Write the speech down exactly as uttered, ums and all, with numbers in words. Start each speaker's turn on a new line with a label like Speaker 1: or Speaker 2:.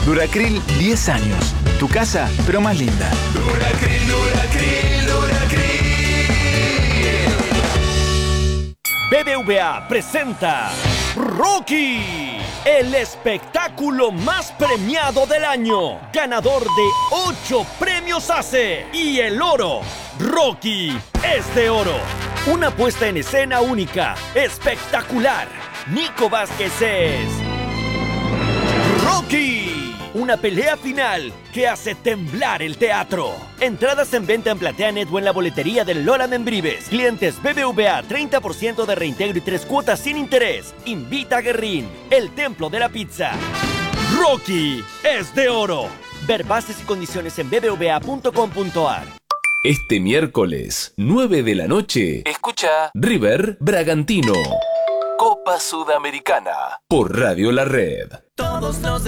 Speaker 1: Duracril, diez años. Tu casa, pero más linda.
Speaker 2: Duracril, Duracril, Duracril.
Speaker 3: B B V A presenta Rocky, el espectáculo más premiado del año, ganador de ocho premios A C E y el oro. Rocky es de oro. Una puesta en escena única, espectacular. Nico Vázquez es Rocky. Una pelea final que hace temblar el teatro. Entradas en venta en PlateaNet o en la boletería del Lola Membrives. Clientes B B V A, treinta por ciento de reintegro y tres cuotas sin interés. Invita a Guerrín, el templo de la pizza. Rocky es de oro. Ver bases y condiciones en b b v a punto com punto a r.
Speaker 4: Este miércoles, nueve de la noche, escucha River Bragantino. Copa Sudamericana por Radio La Red.
Speaker 2: Todos nos